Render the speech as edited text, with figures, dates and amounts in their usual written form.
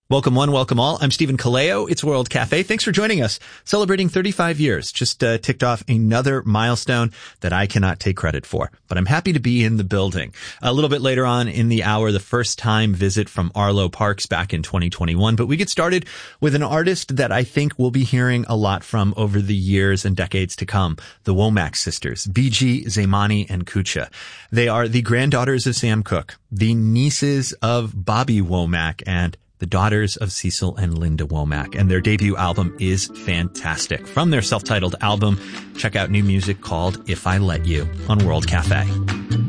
Welcome one, welcome all. I'm Stephen Kaleo. It's World Cafe. Thanks for joining us. Celebrating 35 years. Just ticked off another milestone that I cannot take credit for, but I'm happy to be in the building. A little bit later on in the hour, the first time visit from Arlo Parks back in 2021. But we get started with an artist that I think we'll be hearing a lot from over the years and decades to come. The Womack sisters, BG, Zaimani, and Kucha. They are the granddaughters of Sam Cooke, the nieces of Bobby Womack, and the daughters of Cecil and Linda Womack, and their debut album is fantastic. From their self-titled album, check out new music called If I Let You on World Cafe.